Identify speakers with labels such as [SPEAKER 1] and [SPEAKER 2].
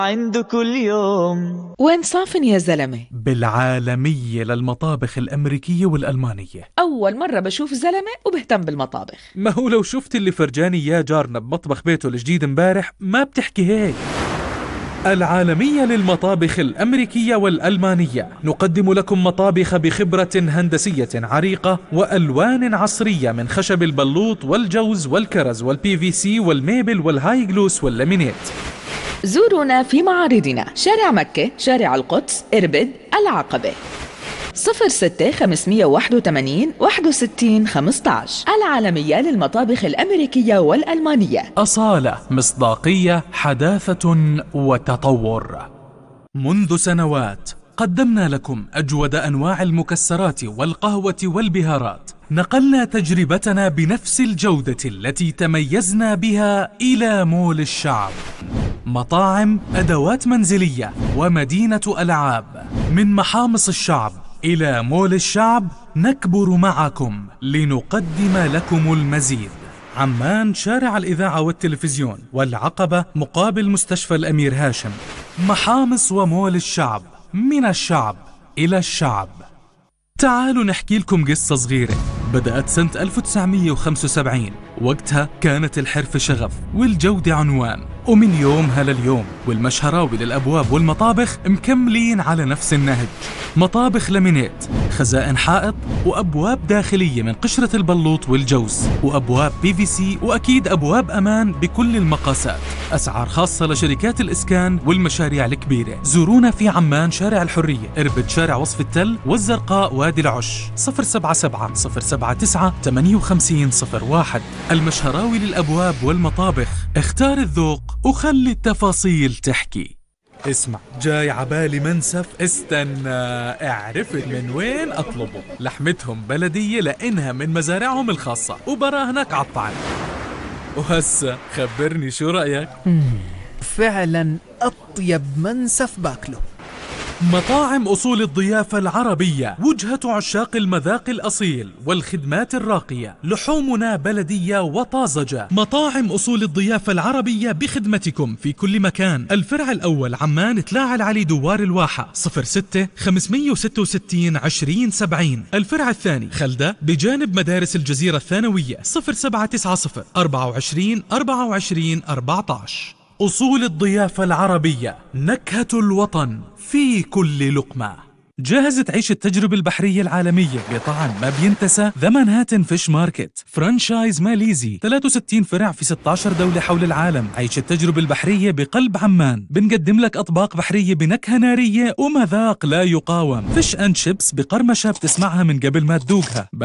[SPEAKER 1] عنده كل يوم.
[SPEAKER 2] وين صافن يا زلمة؟
[SPEAKER 3] بالعالمية للمطابخ الأمريكية والألمانية.
[SPEAKER 2] أول مرة بشوف زلمة وبهتم بالمطابخ.
[SPEAKER 3] ما هو لو شفت اللي فرجاني إياه جارنا بمطبخ بيته الجديد امبارح ما بتحكي هيك. العالمية للمطابخ الأمريكية والألمانية، نقدم لكم مطابخ بخبرة هندسية عريقة وألوان عصرية من خشب البلوط والجوز والكرز والبي في سي والميبل والهاي جلوس واللامينيت.
[SPEAKER 2] زورونا في معارضنا شارع مكة، شارع القدس، إربد، العقبة. 06-581-61-15. العالمية للمطابخ الأمريكية والألمانية.
[SPEAKER 3] أصالة، مصداقية، حداثة وتطور. منذ سنوات قدمنا لكم أجود أنواع المكسرات والقهوة والبهارات. نقلنا تجربتنا بنفس الجودة التي تميزنا بها إلى مول الشعب. مطاعم، أدوات منزلية ومدينة ألعاب. من محامص الشعب إلى مول الشعب نكبر معكم لنقدم لكم المزيد. عمان، شارع الإذاعة والتلفزيون، والعقبة مقابل مستشفى الأمير هاشم. محامص ومول الشعب، من الشعب إلى الشعب. تعالوا نحكي لكم قصة صغيرة. بدأت سنة 1975، وقتها كانت الحرفة شغف والجودة عنوان، ومن يومها لليوم والمشهراوي للأبواب والمطابخ مكملين على نفس النهج. مطابخ لامينيت، خزائن حائط، وأبواب داخلية من قشرة البلوط والجوز، وأبواب بي في سي، وأكيد أبواب أمان بكل المقاسات. أسعار خاصة لشركات الإسكان والمشاريع الكبيرة. زورونا في عمان، شارع الحرية، إربد، شارع وصف التل، والزرقاء، وادي العش. 077-079-5801. المشهراوي للأبواب والمطابخ. اختار الذوق وخلي التفاصيل تحكي. اسمع، جاي عبالي منسف، استنى، اعرفت من وين اطلبه. لحمتهم بلدية لانها من مزارعهم الخاصة وبراهنك عالطعم. وهسا خبرني شو رأيك؟
[SPEAKER 4] فعلا أطيب منسف باكله.
[SPEAKER 3] مطاعم أصول الضيافة العربية، وجهة عشاق المذاق الأصيل والخدمات الراقية. لحومنا بلدية وطازجة. مطاعم أصول الضيافة العربية بخدمتكم في كل مكان. الفرع الأول عمان، تلاعة العلي، دوار الواحة، 06-566-2070. الفرع الثاني خلدة بجانب مدارس الجزيرة الثانوية، 0790-24-24-14. أصول الضيافة العربية، نكهة الوطن في كل لقمة. جاهز تعيش التجربة البحرية العالمية بطعم ما بينتسى؟ ذا مانهاتن فيش ماركت، فرانشايز ماليزي، 63 فرع في 16 دولة حول العالم. عيش التجربة البحرية بقلب عمان. بنقدم لك أطباق بحرية بنكهة نارية ومذاق لا يقاوم. فيش أند شيبس بقرمشة بتسمعها من قبل ما تذوقها.